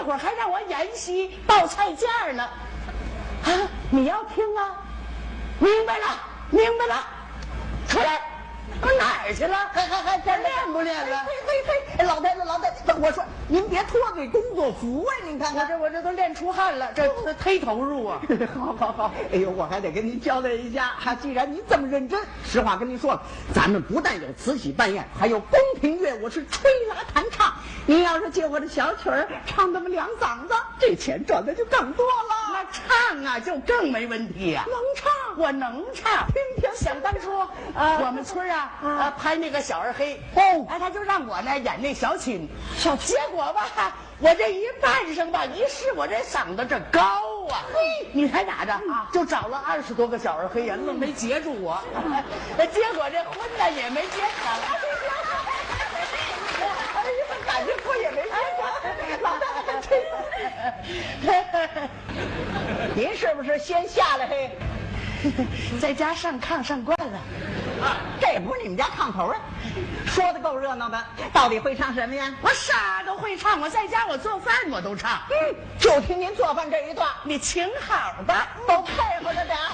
会儿还让我演戏报菜价呢。啊，你要听啊？明白了，明白了，出来。我哪儿去了？还练不练了？ 嘿，老太太，我说您别脱对工作服啊！您看看， 我这都练出汗了，这忒投入啊！ 好，哎呦，我还得跟您交代一下，既然您这么认真，实话跟您说了，咱们不但有慈禧办宴，还有宫廷乐舞是吹拉弹唱。您要是借我这小曲儿唱那么2嗓子，这钱赚的就更多了。 那唱啊，就更没问题呀、 能唱， 我能唱。想当初我们村拍那个小二黑他就让我呢演那小青，结果吧，我这一扮上吧，一试我这嗓子这高啊，你猜咋着？就找了20多个小二黑人，愣没截住我，结果这婚呢也没结成。 感觉我也没结成，老太太真。您是不是先下来嘿？ 在家上炕上惯了， 这不是你们家炕头啊？说的够热闹的，到底会唱什么呀？ 我啥都会唱，我在家我做饭我都唱。 就听您做饭这一段， 你请好吧， 都配合着点儿。